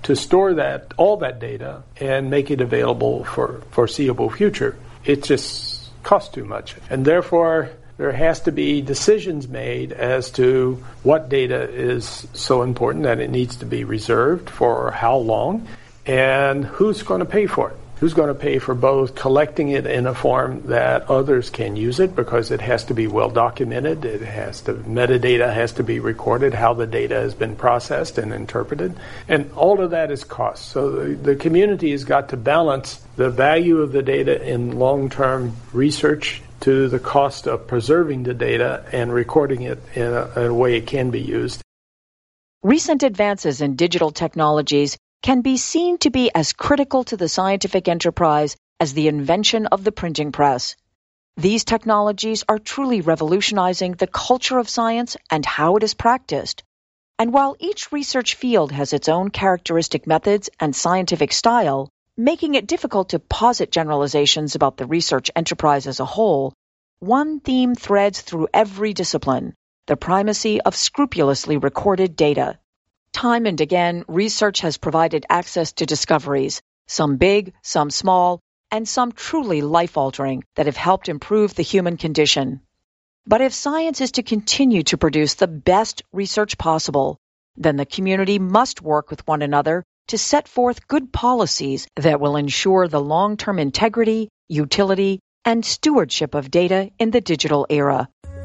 to store all that data and make it available for foreseeable future. It just costs too much. And therefore, there has to be decisions made as to what data is so important that it needs to be reserved for how long, and who's going to pay for it. Who's going to pay for both collecting it in a form that others can use it, because it has to be well documented, metadata has to be recorded, how the data has been processed and interpreted, and all of that is cost. So the community has got to balance the value of the data in long-term research to the cost of preserving the data and recording it in a way it can be used. Recent advances in digital technologies can be seen to be as critical to the scientific enterprise as the invention of the printing press. These technologies are truly revolutionizing the culture of science and how it is practiced. And while each research field has its own characteristic methods and scientific style, making it difficult to posit generalizations about the research enterprise as a whole, one theme threads through every discipline: the primacy of scrupulously recorded data. Time and again, research has provided access to discoveries, some big, some small, and some truly life-altering, that have helped improve the human condition. But if science is to continue to produce the best research possible, then the community must work with one another to set forth good policies that will ensure the long-term integrity, utility, and stewardship of data in the digital era.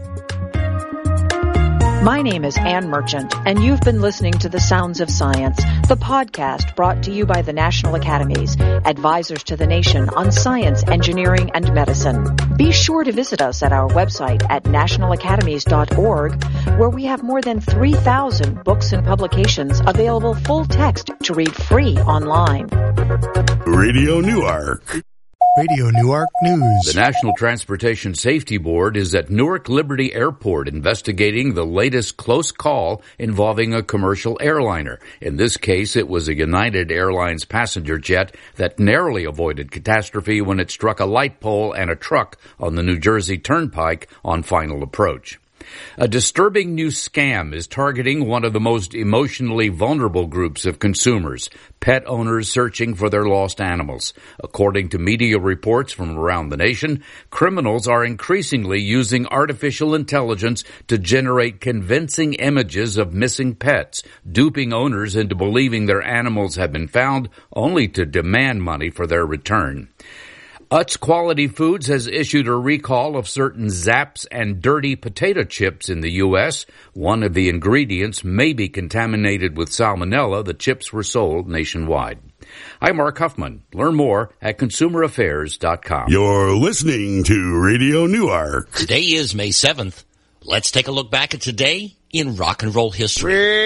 My name is Ann Merchant, and you've been listening to The Sounds of Science, the podcast brought to you by the National Academies, advisors to the nation on science, engineering, and medicine. Be sure to visit us at our website at nationalacademies.org, where we have more than 3,000 books and publications available full text to read free online. Radio Newark. Radio Newark News. The National Transportation Safety Board is at Newark Liberty Airport investigating the latest close call involving a commercial airliner. In this case, it was a United Airlines passenger jet that narrowly avoided catastrophe when it struck a light pole and a truck on the New Jersey Turnpike on final approach. A disturbing new scam is targeting one of the most emotionally vulnerable groups of consumers, pet owners searching for their lost animals. According to media reports from around the nation, criminals are increasingly using artificial intelligence to generate convincing images of missing pets, duping owners into believing their animals have been found, only to demand money for their return. Utz Quality Foods has issued a recall of certain Zapp's and Dirty potato chips in the U.S. One of the ingredients may be contaminated with salmonella. The chips were sold nationwide. I'm Mark Huffman. Learn more at consumeraffairs.com. You're listening to Radio Newark. Today is May 7th. Let's take a look back at today in rock and roll history.